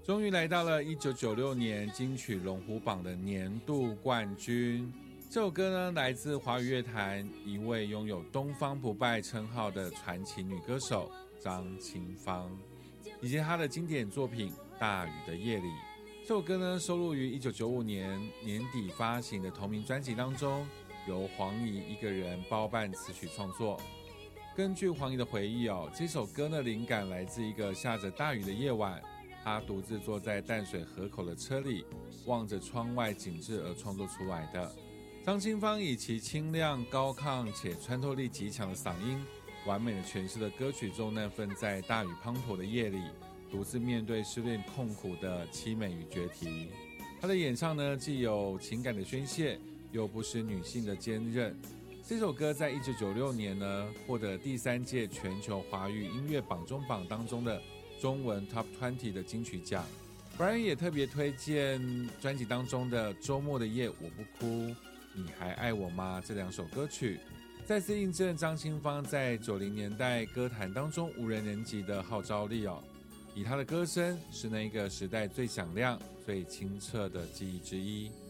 终于来到了1996年金曲龙虎榜的年度冠军。这首歌呢，来自华语乐坛一位拥有东方不败称号的传奇女歌手张清芳，以及她的经典作品《大雨的夜里》。这首歌呢，收录于1995年年底发行的同名专辑当中，由黄怡一个人包办词曲创作。根据黄怡的回忆这首歌的灵感来自一个下着大雨的夜晚，她独自坐在淡水河口的车里，望着窗外景致而创作出来的。张清芳以其清亮高亢且穿透力极强的嗓音，完美的诠释了歌曲中那份在大雨滂沱的夜里独自面对失恋痛苦的凄美与决堤。她的演唱呢，既有情感的宣泄，又不失女性的坚韧。这首歌在1996年呢，获得第3届全球华语音乐榜中榜当中的中文 Top 20的金曲奖。Brian 也特别推荐专辑当中的《周末的夜我不哭，你还爱我吗》这2首歌曲，再次印证张清芳在90年代歌坛当中无人能及的号召力以她的歌声是那个时代最响亮、最清澈的记忆之一。